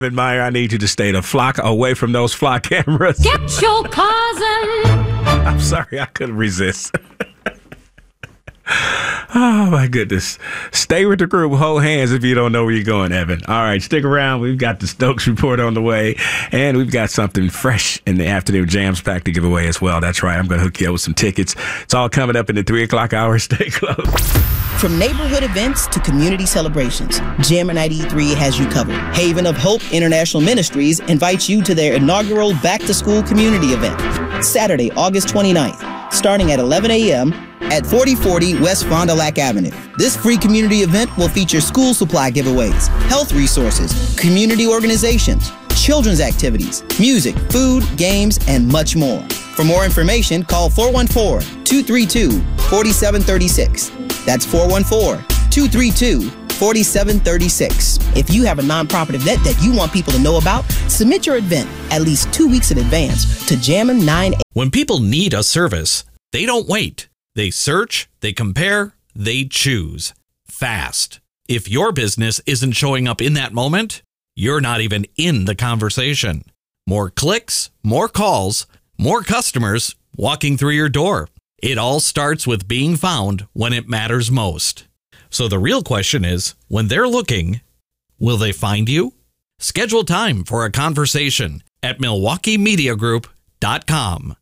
Meyer, I need you to stay the flock away from those flock cameras. Get your cousin. I'm sorry, I couldn't resist. Oh, my goodness. Stay with the group. Hold hands if you don't know where you're going, Evan. All right, stick around. We've got the Stokes Report on the way, and we've got something fresh in the afternoon jams pack to give away as well. That's right. I'm going to hook you up with some tickets. It's all coming up in the 3 o'clock hour. Stay close. From neighborhood events to community celebrations, Jammer Night E3 has you covered. Haven of Hope International Ministries invites you to their inaugural back-to-school community event, Saturday, August 29th, starting at 11 a.m. at 4040 West Fond du Lac Avenue. This free community event will feature school supply giveaways, health resources, community organizations, children's activities, music, food, games, and much more. For more information, call 414-232-4736. That's 414-232-4736. If you have a nonprofit event that you want people to know about, submit your event at least 2 weeks in advance to Jammin' 9. When people need a service, they don't wait. They search, they compare, they choose. Fast. If your business isn't showing up in that moment, you're not even in the conversation. More clicks, more calls, more customers walking through your door. It all starts with being found when it matters most. So the real question is, when they're looking, will they find you? Schedule time for a conversation at MilwaukeeMediaGroup.com.